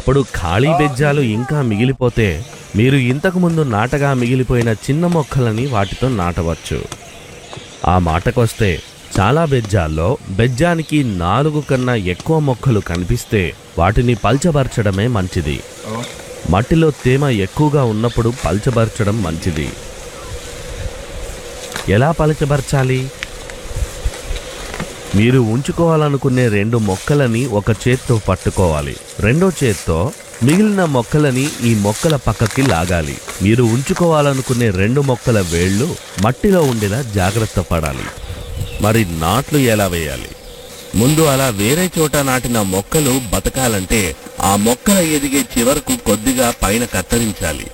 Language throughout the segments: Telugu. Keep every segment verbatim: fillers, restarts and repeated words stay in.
అప్పుడు ఖాళీ బెజ్జాలు ఇంకా మిగిలిపోతే మీరు ఇంతకుముందు నాటగా మిగిలిపోయిన చిన్న మొక్కలని వాటితో నాటవచ్చు. ఆ మాటకొస్తే చాలా బెజ్జాల్లో బెజ్జానికి నాలుగు కన్నా ఎక్కువ మొక్కలు కనిపిస్తే వాటిని పల్చబరచడమే మంచిది. మట్టిలో తేమ ఎక్కువగా ఉన్నప్పుడు పల్చబరచడం మంచిది. ఎలా పలచబరచాలి? మీరు ఉంచుకోవాలనుకునే రెండు మొక్కలని ఒక చేత్తో పట్టుకోవాలి. రెండో చేత్తో మిగిలిన మొక్కలని ఈ మొక్కల పక్కకి లాగాలి. మీరు ఉంచుకోవాలనుకునే రెండు మొక్కల వేళ్ళు మట్టిలో ఉండేలా జాగ్రత్త పడాలి. మరి నాట్లు ఎలా వేయాలి? ముందు అలా వేరే చోట నాటిన మొక్కలు బతకాలంటే ఆ మొక్కల ఎదిగే చివరకు కొద్దిగా పైన కత్తిరించాలి.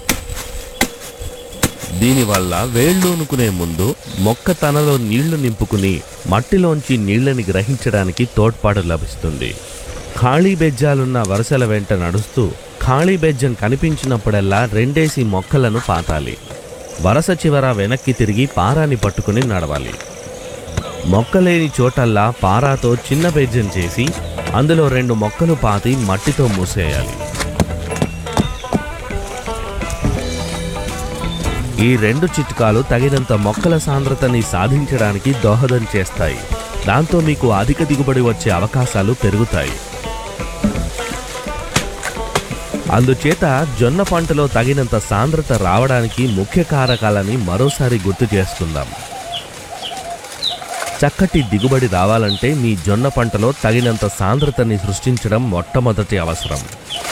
దీనివల్ల వేళ్ళూనుకునే ముందు మొక్క తనలో నీళ్లు నింపుకుని మట్టిలోంచి నీళ్లని గ్రహించడానికి తోడ్పాటు లభిస్తుంది. ఖాళీ బెజ్జాలున్న వరుసల వెంట నడుస్తూ ఖాళీ బెజ్జం కనిపించినప్పుడల్లా రెండేసి మొక్కలను పాతాలి. వరస చివర వెనక్కి తిరిగి పారాని పట్టుకుని నడవాలి. మొక్కలేని చోటల్లా పారాతో చిన్న బెజ్జం చేసి అందులో రెండు మొక్కలు పాతి మట్టితో మూసేయాలి. ఈ రెండు చిట్కాలు తగినంత మొక్కల సాంద్రతని సాధించడానికి దోహదం చేస్తాయి. దాంతో మీకు అధిక దిగుబడి వచ్చే అవకాశాలు పెరుగుతాయి. అందుచేత జొన్న పంటలో తగినంత సాంద్రత రావడానికి ముఖ్య కారకాలని మరోసారి గుర్తు చేసుకుందాం. చక్కటి దిగుబడి రావాలంటే మీ జొన్న పంటలో తగినంత సాంద్రతని సృష్టించడం మొట్టమొదటి అవసరం.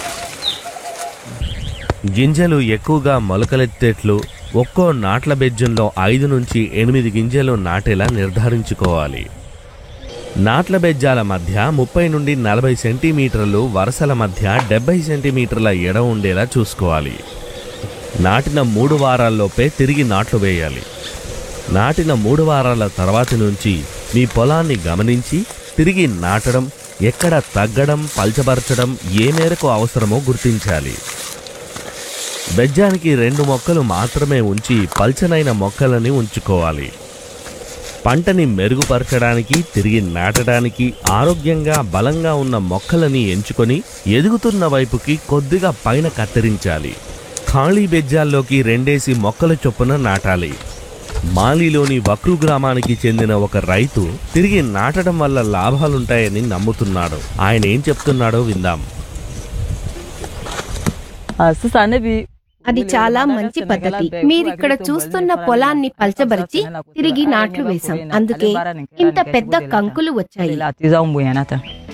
గింజలు ఎక్కువగా మొలకలెత్తేట్లు ఒక్కో నాట్ల బెజ్జంలో ఐదు నుంచి ఎనిమిది గింజలు నాటేలా నిర్ధారించుకోవాలి. నాట్ల బెజ్జాల మధ్య ముప్పై నుండి నలభై సెంటీమీటర్లు, వరుసల మధ్య డెబ్బై సెంటీమీటర్ల ఎడ ఉండేలా చూసుకోవాలి. నాటిన మూడు వారాల్లోపే తిరిగి నాట్లు వేయాలి. నాటిన మూడు వారాల తర్వాత నుంచి మీ పొలాన్ని గమనించి తిరిగి నాటడం, ఎక్కడ తగ్గడం, పల్చబరచడం ఏ మేరకు అవసరమో గుర్తించాలి. బెజ్జానికి రెండు మొక్కలు మాత్రమే ఉంచి పల్చనైన మొక్కలని ఉంచుకోవాలి. పంటని మెరుగుపరచడానికి, తిరిగి నాటడానికి ఆరోగ్యంగా బలంగా ఉన్న మొక్కలని ఎంచుకొని ఎదుగుతున్న వైపుకి కొద్దిగా పైన కత్తిరించాలి. ఖాళీ బెజ్జాల్లోకి రెండేసి మొక్కల చొప్పున నాటాలి. మాలిలోని వక్రు గ్రామానికి చెందిన ఒక రైతు తిరిగి నాటడం వల్ల లాభాలుంటాయని నమ్ముతున్నాడు. ఆయన ఏం చెప్తున్నాడో విందాం. అది చాలా మంచి పద్ధతి. మీరిక్కడ చూస్తున్న పొలాన్ని పల్చబరిచి తిరిగి నాట్లు వేశాం, అందుకే ఇంత పెద్ద కంకులు వచ్చాయి.